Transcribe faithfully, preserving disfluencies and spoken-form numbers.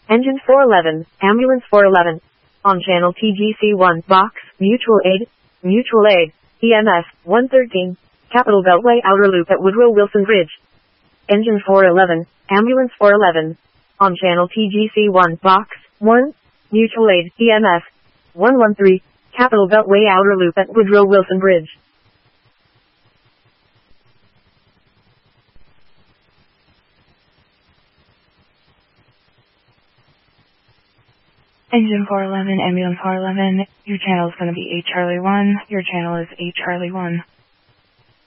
Engine four eleven, Ambulance four eleven. On channel T G C one, Box, Mutual Aid, Mutual Aid, E M S, one thirteen, Capital Beltway Outer Loop at Woodrow Wilson Bridge. Engine four eleven, Ambulance four eleven. On channel T G C one, Box, one, Mutual Aid, E M S, one one three, Capital Beltway Outer Loop at Woodrow Wilson Bridge. Engine four eleven, Ambulance four eleven, your channel is going to be eight Charlie one, your channel is eight Charlie one.